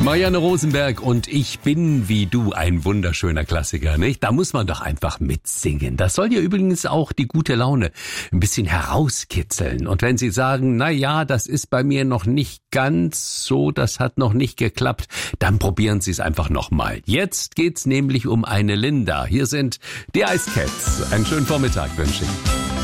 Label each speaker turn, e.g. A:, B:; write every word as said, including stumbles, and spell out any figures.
A: Marianne Rosenberg und Ich bin wie du, ein wunderschöner Klassiker, nicht? Da muss man doch einfach mitsingen. Das soll ja übrigens auch die gute Laune ein bisschen herauskitzeln. Und wenn Sie sagen, na ja, das ist bei mir noch nicht ganz so, das hat noch nicht geklappt, dann probieren Sie es einfach nochmal. Jetzt geht's nämlich um eine Linda. Hier sind die Ice Cats. Einen schönen Vormittag wünsche ich.